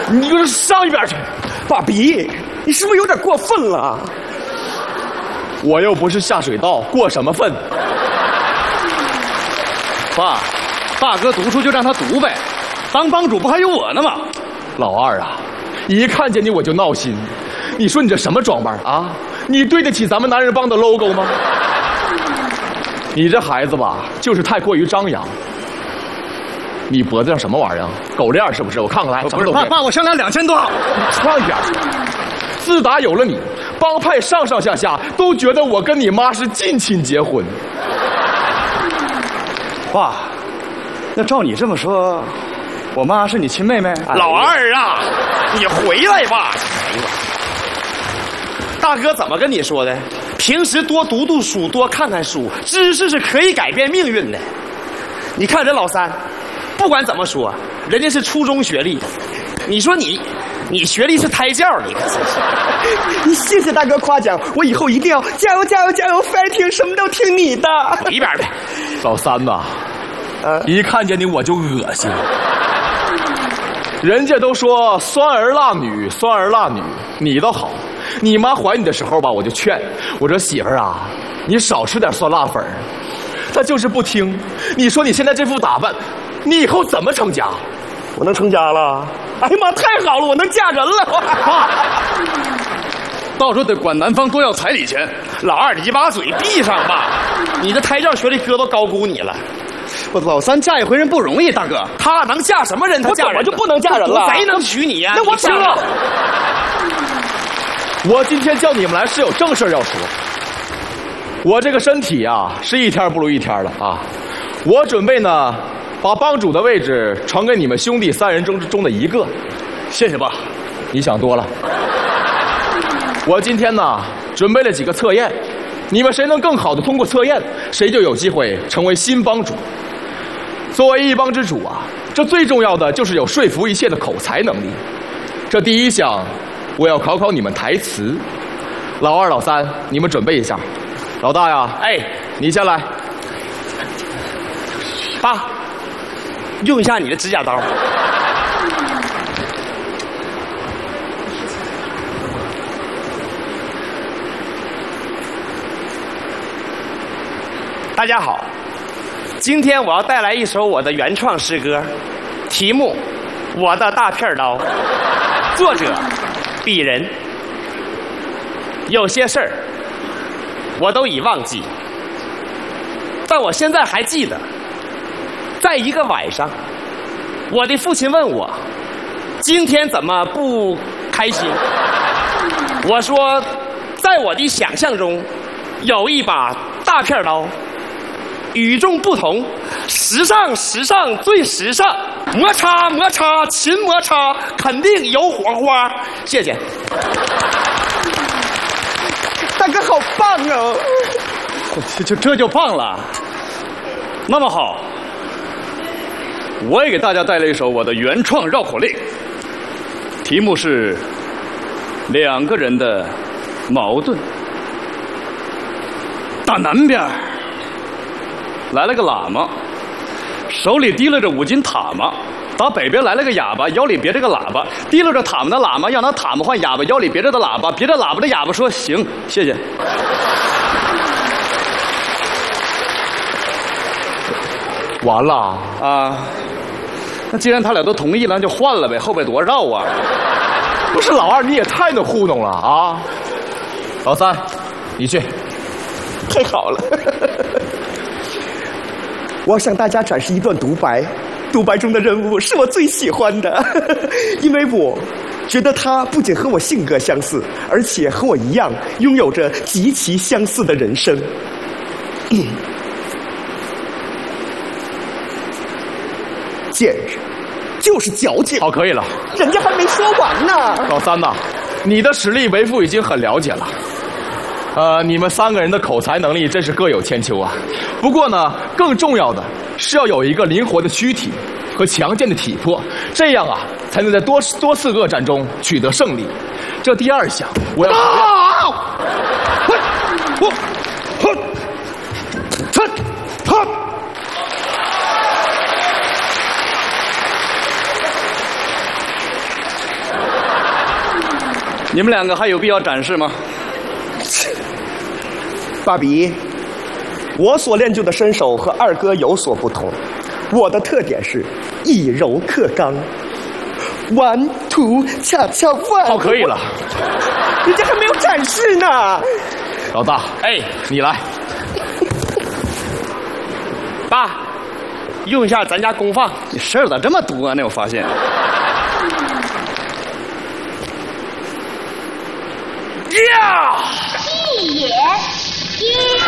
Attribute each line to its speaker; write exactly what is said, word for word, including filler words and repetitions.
Speaker 1: 你给我上一边去！
Speaker 2: 爸比，你是不是有点过分了？
Speaker 1: 我又不是下水道，过什么分？
Speaker 3: 爸，大哥读书就让他读呗，当帮主不还有我呢吗？
Speaker 1: 老二啊，一看见你我就闹心。你说你这什么装扮啊？你对得起咱们男人帮的 logo 吗？你这孩子吧，就是太过于张扬。你脖子上什么玩意儿？狗链是不是？我看看来，什么都
Speaker 3: 爸爸，我商量两千多。
Speaker 1: 上一边去！自打有了你，帮派上上下下都觉得我跟你妈是近亲结婚。
Speaker 3: 爸，那照你这么说，我妈是你亲妹妹？
Speaker 2: 老二啊，你回来吧！哎呦，大哥怎么跟你说的？平时多读读书，多看看书，知识是可以改变命运的。你看人老三。不管怎么说，人家是初中学历，你说你，你学历是胎教，你可真是。
Speaker 4: 你谢谢大哥夸奖，我以后一定要加油加油加油 fighting， 什么都听你的。
Speaker 2: 一边呗，
Speaker 1: 老三呐，呃，一看见你我就恶心。人家都说酸儿辣女，酸儿辣女，你倒好，你妈怀你的时候吧，我就劝我说媳妇儿啊，你少吃点酸辣粉儿。她就是不听。你说你现在这副打扮。你以后怎么成家？
Speaker 4: 我能成家了？哎呀妈，太好了，我能嫁人了！
Speaker 3: 爸，到时候得管男方多要彩礼钱。
Speaker 2: 老二，你把嘴闭上吧！你这胎教学历哥都高估你了。
Speaker 3: 我老三嫁一回人不容易，大哥。
Speaker 2: 他能嫁什么人？他嫁人
Speaker 4: 我就不能嫁人了？
Speaker 2: 谁能娶你呀？
Speaker 4: 那我行了。
Speaker 1: 我今天叫你们来是有正事要说。我这个身体啊，是一天不如一天了啊！我准备呢。把帮主的位置传给你们兄弟三人中中的一个，
Speaker 3: 谢谢爸。
Speaker 1: 你想多了。我今天呢准备了几个测验，你们谁能更好的通过测验，谁就有机会成为新帮主。作为一帮之主啊，这最重要的就是有说服一切的口才能力。这第一项，我要考考你们台词。老二、老三，你们准备一下。老大呀，
Speaker 2: 哎，
Speaker 1: 你先来。
Speaker 2: 爸。用一下你的指甲刀。大家好，今天我要带来一首我的原创诗歌，题目《我的大片刀》，作者鄙人。有些事儿我都已忘记，但我现在还记得。在一个晚上，我的父亲问我：“今天怎么不开心？”我说：“在我的想象中，有一把大片刀，与众不同，时尚时尚最时尚，摩擦摩擦勤摩擦，肯定有火花。”谢谢。
Speaker 4: 大哥好棒哦！
Speaker 3: 这就这就棒了。那么好。我也给大家带来一首我的原创绕口令，题目是两个人的矛盾。打南边来了个喇嘛，手里提拉着五斤塔嘛；打北边来了个哑巴，腰里别着个喇叭，提拉着塔嘛的喇嘛要拿塔嘛换哑巴腰里别着的喇叭，别着喇叭的哑巴说行，谢谢。
Speaker 1: 完了
Speaker 3: 啊！那既然他俩都同意了，那就换了呗，后边多绕啊！
Speaker 1: 不是老二，你也太能糊弄了啊！老三，你去。
Speaker 4: 太好了！我要向大家展示一段独白，独白中的人物是我最喜欢的，因为我觉得他不仅和我性格相似，而且和我一样拥有着极其相似的人生。嗯贱人，就是矫情。
Speaker 1: 好，可以了，
Speaker 4: 人家还没说完呢。
Speaker 1: 老三呐，你的实力为父已经很了解了。呃，你们三个人的口才能力真是各有千秋啊。不过呢，更重要的是要有一个灵活的躯体和强健的体魄，这样啊，才能在多多次恶战中取得胜利。这第二项，我要考验。我，哼，哼，哼。
Speaker 3: 你们两个还有必要展示吗？
Speaker 4: 爸比，我所练就的身手和二哥有所不同，我的特点是以柔克刚。One two 恰恰 one。
Speaker 1: 好，可以了。
Speaker 4: 人家还没有展示呢。
Speaker 1: 老大，
Speaker 2: 哎，
Speaker 1: 你来。
Speaker 2: 爸，用一下咱家功放。
Speaker 3: 你事儿咋这么多呢？我发现。
Speaker 2: 呀！
Speaker 5: 一也一。